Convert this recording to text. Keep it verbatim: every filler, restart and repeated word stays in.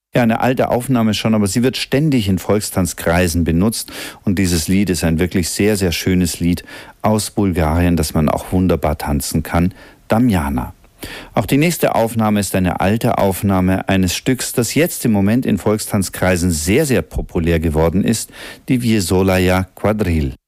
Ja, eine alte Aufnahme schon, aber sie wird ständig in Volkstanzkreisen benutzt. Und dieses Lied ist ein wirklich sehr, sehr schönes Lied aus Bulgarien, das man auch wunderbar tanzen kann. Damjana. Auch die nächste Aufnahme ist eine alte Aufnahme eines Stücks, das jetzt im Moment in Volkstanzkreisen sehr, sehr populär geworden ist, die Viesolaia Quadrille.